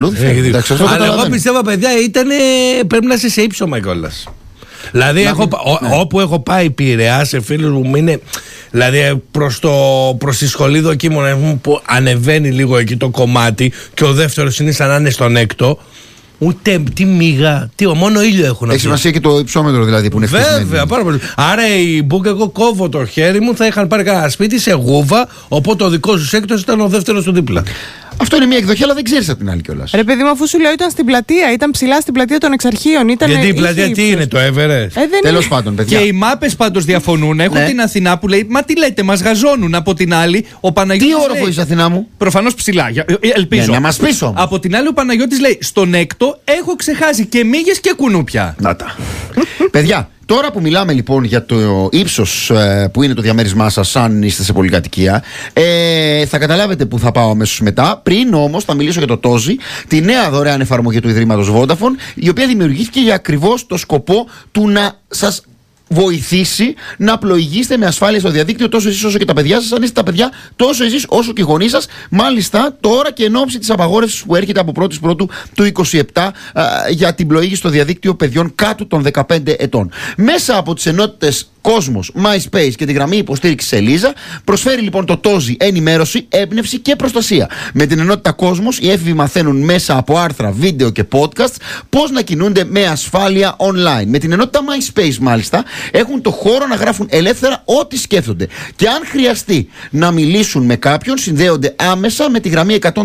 ό,τι θέλει. Αλλά εγώ πιστεύω, παιδιά, πρέπει να είσαι σε ύψωμα κιόλας. Δηλαδή όπου έχω πάει Πειραιά, σε φίλους μου είναι, δηλαδή προς τη σχολή δοκίμων που ανεβαίνει λίγο εκεί το κομμάτι και ο δεύτερος είναι σαν να είναι στον έκτο. Ούτε τι μίγα, μόνο ήλιο έχουν. Έχει σημασία και το υψόμετρο δηλαδή που είναι φτιαγμένο. Βέβαια, πάρα πολύ. Άρα η Μπουκ, εγώ κόβω το χέρι μου, θα είχαν πάρει κανένα σπίτι σε γούβα, οπότε ο δικός σου έκτος ήταν ο δεύτερος του δίπλα. Αυτό είναι μια εκδοχή, αλλά δεν ξέρεις από την άλλη κιόλας. Ρε παιδί μου, αφού σου λέω ήταν στην πλατεία, ήταν ψηλά στην πλατεία των Εξαρχείων. Γιατί η πλατεία τι είναι, το Everest? Τέλος πάντων, παιδιά. Και οι μάπες πάντως διαφωνούν. Έχουν την Αθηνά που λέει, μα τι λέτε, μας γαζώνουν. Από την άλλη, ο Παναγιώτης. Τι όροφο είσαι, Αθηνά μου? Προφανώς ψηλά. Ελπίζω. Να μας πεις όμως. Από την άλλη, ο Παναγιώτης λέει, στον έκτο έχω ξεχάσει και μύγες και κουνούπια. Να τα. Παιδιά, τώρα που μιλάμε λοιπόν για το ύψος που είναι το διαμέρισμά σας, αν είστε σε πολυκατοικία, θα καταλάβετε που θα πάω αμέσως μετά. Πριν όμως θα μιλήσω για το Tozi, τη νέα δωρεάν εφαρμογή του Ιδρύματος Vodafone, η οποία δημιουργήθηκε για ακριβώς το σκοπό του να σας βοηθήσει να πλοηγήσετε με ασφάλεια στο διαδίκτυο, τόσο εσείς όσο και τα παιδιά σας. Αν είστε τα παιδιά, τόσο εσείς όσο και οι γονείς σας. Μάλιστα, τώρα και εν ώψη της απαγόρευσης που έρχεται από 1η Πρώτου του 2027 για την πλοήγηση στο διαδίκτυο παιδιών κάτω των 15 ετών. Μέσα από τις ενότητες Κόσμος, MySpace και τη γραμμή υποστήριξης Ελίζα, προσφέρει λοιπόν το Tozi ενημέρωση, έμπνευση και προστασία. Με την ενότητα Κόσμος, οι έφηβοι μαθαίνουν μέσα από άρθρα, βίντεο και podcasts πώς να κινούνται με ασφάλεια online. Με την ενότητα MySpace, μάλιστα, έχουν το χώρο να γράφουν ελεύθερα ό,τι σκέφτονται. Και αν χρειαστεί να μιλήσουν με κάποιον, συνδέονται άμεσα με τη γραμμή 10454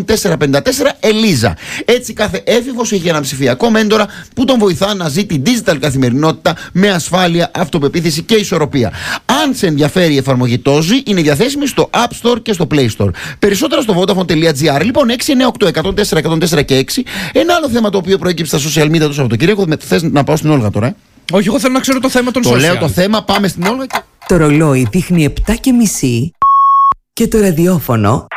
Ελίζα. Έτσι, κάθε έφηβος έχει ένα ψηφιακό μέντορα που τον βοηθά να ζει την digital καθημερινότητα με ασφάλεια, αυτοπεποίθηση και ισορροπία. Αν σε ενδιαφέρει η εφαρμογή Tozi, είναι διαθέσιμη στο App Store και στο Play Store. Περισσότερα στο Vodafone.gr. Λοιπόν, 698-104-104 και 6. Ένα άλλο θέμα το οποίο προέκυψε στα social media το Σαββατοκύριακο. Θες να πάω στην Όλγα τώρα? Όχι, εγώ θέλω να ξέρω το θέμα των social. Το λέω το θέμα, πάμε στην Όλγα. Το ρολόι δείχνει 7:30 και το ραδιόφωνο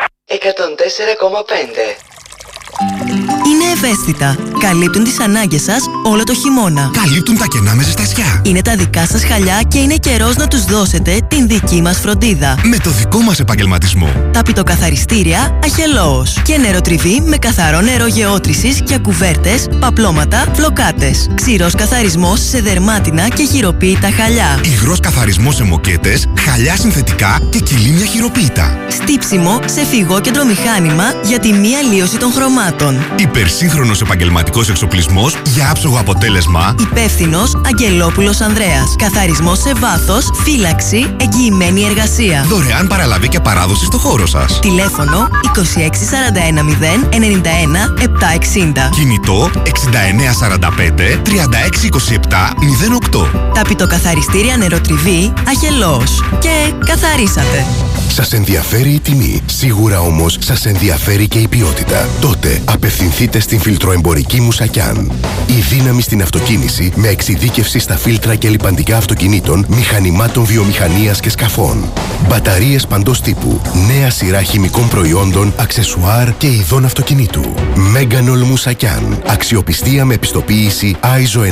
104,5. Είναι ευαίσθητα. Καλύπτουν τις ανάγκες σας όλο το χειμώνα. Καλύπτουν τα κενά με ζεστασιά. Είναι τα δικά σας χαλιά και είναι καιρός να τους δώσετε την δική μας φροντίδα. Με το δικό μας επαγγελματισμό. Ταπητοκαθαριστήρια Αχελώος. Και νεροτριβή με καθαρό νερό γεώτρησης για κουβέρτες, παπλώματα, φλοκάτες. Ξηρός καθαρισμός σε δερμάτινα και χειροποίητα χαλιά. Υγρός καθαρισμός σε μοκέτες, χαλιά συνθετικά και κιλίμια χειροποίητα. Στύψιμο σε φυγόκεντρο μηχάνημα για τη μη αλλίωση των χρωμάτων. Υπερσύγχρονος επαγγελματικός εξοπλισμός για άψογο αποτέλεσμα. Υπεύθυνος Αγγελόπουλος Ανδρέας. Καθαρισμός σε βάθος, φύλαξη, εγγυημένη εργασία. Δωρεάν παραλαβή και παράδοση στο χώρο σας. Τηλέφωνο 2641 091 760. Κινητό 6945 3627 08. Ταπητοκαθαριστήρια Νεροτριβή Αχελώος. Και καθαρίσατε. Σας ενδιαφέρει η τιμή, σίγουρα όμως σας ενδιαφέρει και η ποιότητα. Τότε απευθυνθείτε στην Φιλτροεμπορική Μουσακιάν. Η δύναμη στην αυτοκίνηση με εξειδίκευση στα φίλτρα και λιπαντικά αυτοκινήτων, μηχανημάτων βιομηχανίας και σκαφών. Μπαταρίες παντός τύπου, νέα σειρά χημικών προϊόντων, αξεσουάρ και ειδών αυτοκινήτου. Μέγκανολ Μουσακιάν. Αξιοπιστία με επιστοποίηση ISO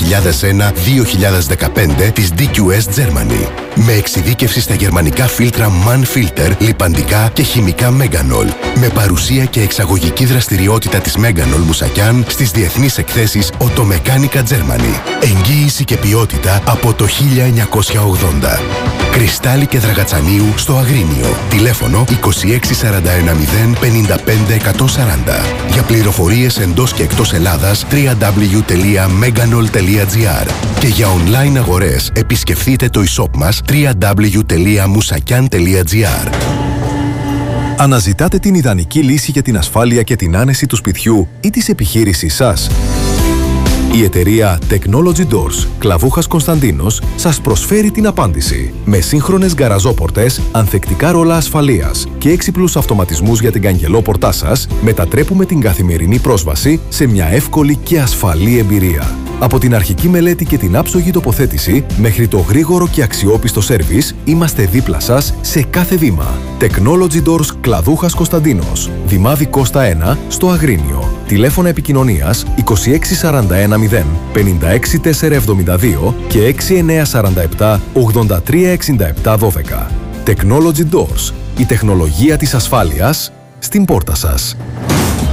9001-2015 της DQS Germany. Με εξειδίκευση στα γερμανικά φίλτρα MAN Filter, λιπαντικά και χημικά Μέγκανολ. Με παρουσία και εξαγωγική δραστηριότητα της Μέγκανολ Μουσακιάν στις διεθνείς εκθέσεις Automeccanica Germany. Εγγύηση και ποιότητα από το 1980. Κρυστάλλι και Δραγατσανίου στο Αγρίνιο. Τηλέφωνο 26410 55 140. Για πληροφορίες εντός και εκτός Ελλάδας www.meganol.gr. Και για online αγορές επισκεφτείτε το e-shop μας www.musakian.gr. Αναζητάτε την ιδανική λύση για την ασφάλεια και την άνεση του σπιτιού ή της επιχείρησής σας? Η εταιρεία Technology Doors, Κλαβούχας Κωνσταντίνος, σας προσφέρει την απάντηση. Με σύγχρονες γκαραζόπορτες, ανθεκτικά ρόλα ασφαλείας και έξυπνους αυτοματισμούς για την καγγελόπορτά σας, μετατρέπουμε την καθημερινή πρόσβαση σε μια εύκολη και ασφαλή εμπειρία. Από την αρχική μελέτη και την άψογη τοποθέτηση μέχρι το γρήγορο και αξιόπιστο σέρβις, είμαστε δίπλα σας σε κάθε βήμα. Technology Doors Κλαδούχας Κωνσταντίνος, Δημάδη Κώστα 1, στο Αγρίνιο. Τηλέφωνα επικοινωνίας 26410 56472 και 6947 836712. Technology Doors, η τεχνολογία της ασφάλειας στην πόρτα σας.